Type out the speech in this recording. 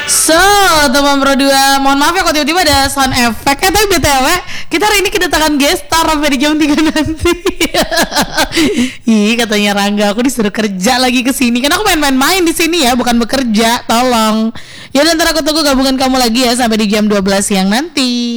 So, teman berdua, mohon maaf ya kalau tiba-tiba ada sound effect. Tapi BTW, kita hari ini kedatangan guest star sampai di jam 3 nanti. Ih, katanya Rangga, aku disuruh kerja lagi ke sini. Kan aku main-main di sini ya, bukan bekerja. Tolong. Ya, dan ntar aku tunggu gabungan kamu lagi ya sampai di jam 12 siang nanti.